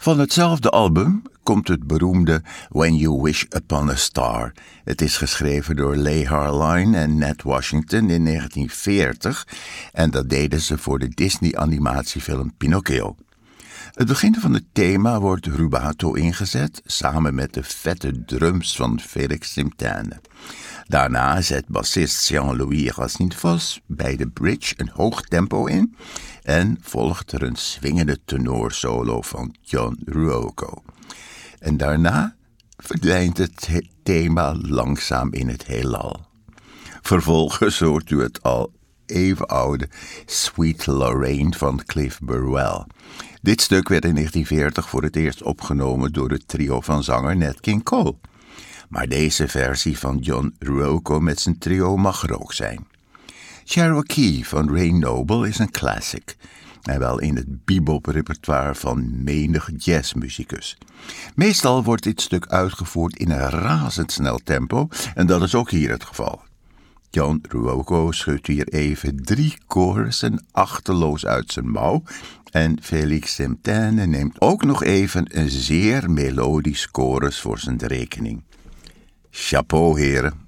Van hetzelfde album komt het beroemde When You Wish Upon a Star. Het is geschreven door Leigh Harline en Ned Washington in 1940 en dat deden ze voor de Disney-animatiefilm Pinocchio. Het begin van het thema wordt rubato ingezet, samen met de vette drums van Félix Semtane. Daarna zet bassist Jean-Louis Racine-Fos bij de bridge een hoog tempo in en volgt er een swingende tenorsolo van John Ruocco. En daarna verdwijnt het thema langzaam in het heelal. Vervolgens hoort u het al even oude Sweet Lorraine van Cliff Burwell. Dit stuk werd in 1940 voor het eerst opgenomen door het trio van zanger Nat King Cole. Maar deze versie van John Ruocco met zijn trio mag er ook zijn. Cherokee van Ray Noble is een classic en wel in het bebop-repertoire van menig jazzmuzikus. Meestal wordt dit stuk uitgevoerd in een razendsnel tempo en dat is ook hier het geval. John Ruocco schudt hier even 3 chorussen achterloos uit zijn mouw en Félix Semtane neemt ook nog even een zeer melodisch chorus voor zijn rekening. Chapeau, heren.